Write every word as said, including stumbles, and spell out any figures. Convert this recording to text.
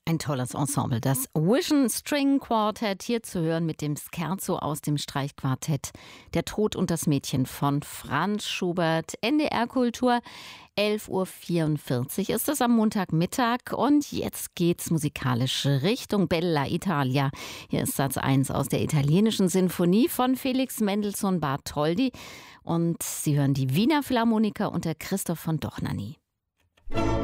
Ein tolles Ensemble, das Vision String Quartet, hier zu hören mit dem Scherzo aus dem Streichquartett Der Tod und das Mädchen von Franz Schubert. N D R Kultur, elf Uhr vierundvierzig ist es am Montagmittag und jetzt geht's musikalisch Richtung Bella Italia. Hier ist Satz eins aus der italienischen Sinfonie von Felix Mendelssohn Bartholdy und Sie hören die Wiener Philharmoniker unter Christoph von Dohnanyi.